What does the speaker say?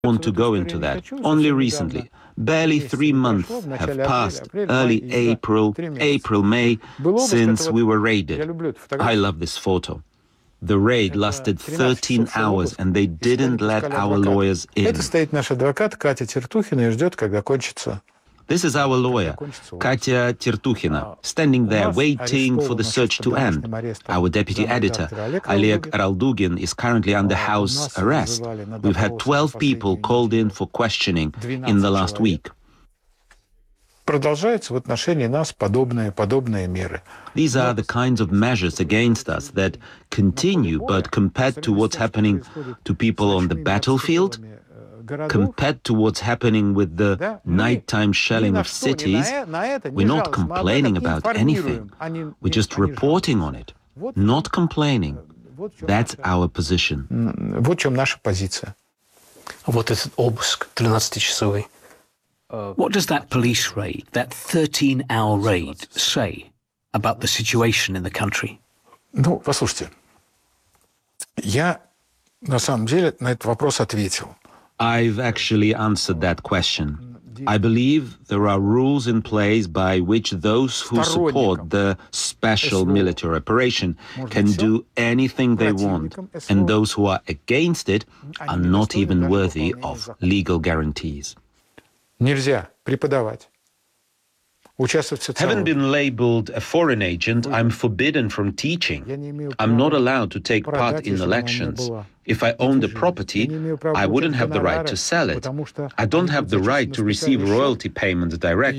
want to go into that. Only recently, barely 3 months have passed, early April, May, since we were raided. I love this photo. The raid lasted 13 hours, and they didn't let our lawyers in. This is our lawyer, Katya Tirtukhina, standing there waiting for the search to end. Our deputy editor, Oleg Raldugin, is currently under house arrest. We've had 12 people called in for questioning in the last week. These are the kinds of measures against us that continue, but compared to what's happening to people on the battlefield, compared to what's happening with the nighttime shelling of cities, we're not complaining about anything. We're just reporting on it, not complaining. That's our position. What does that police raid, that 13-hour raid, say about the situation in the country? I've actually answered that question. I believe there are rules in place by which those who support the special military operation can do anything they want, and those who are against it are not even worthy of legal guarantees. Having been labeled a foreign agent, I'm forbidden from teaching. I'm not allowed to take part in elections. If I owned a property, I wouldn't have the right to sell it. I don't have the right to receive royalty payments directly.